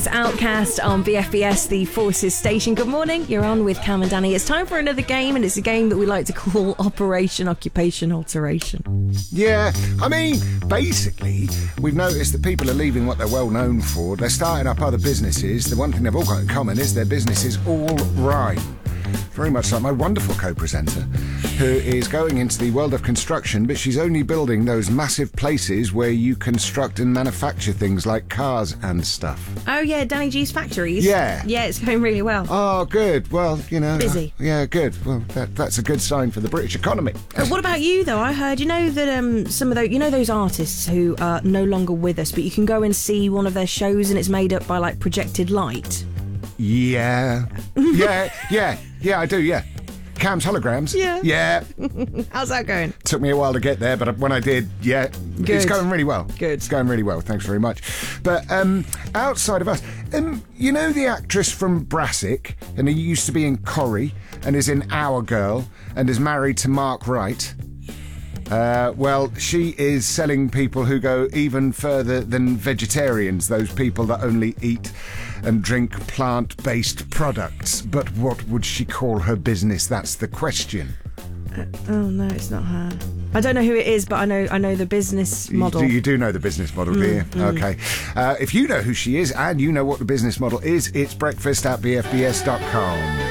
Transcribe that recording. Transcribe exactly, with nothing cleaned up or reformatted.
It's Outcast on B F B S, the Forces station. Good morning, you're on with Cam and Danny. It's time for another game, and it's a game that we like to call Operation Occupation Alteration. Yeah, I mean, basically, we've noticed that people are leaving what they're well known for. They're starting up other businesses. The one thing they've all got in common is their businesses all rhyme. Very much like my wonderful co-presenter, who is going into the world of construction, but she's only building those massive places where you construct and manufacture things like cars and stuff. Oh yeah, Danny G's Factories. Yeah. Yeah, it's going really well. Oh, good. Well, you know... Busy. Uh, yeah, good. Well, that, that's a good sign for the British economy. But what about you, though? I heard, you know, that um, some of those, you know those artists who are no longer with us, but you can go and see one of their shows and it's made up by, like, projected light? Yeah. Yeah, yeah, yeah, I do, yeah. Cam's Holograms. Yeah. Yeah. How's that going? Took me a while to get there, but when I did, yeah, Good. It's going really well. Good. It's going really well, thanks very much. But um, outside of us, um, you know the actress from Brassic, and who used to be in Corrie, and is in Our Girl, and is married to Mark Wright? Uh, well, she is selling people who go even further than vegetarians, those people that only eat and drink plant-based products. But what would she call her business? That's the question. Uh, oh no, it's not her. I don't know who it is, but I know I know the business model. You do, you do know the business model, do you? Mm, mm. Okay. Uh, if you know who she is and you know what the business model is, it's breakfast at b f b s dot com.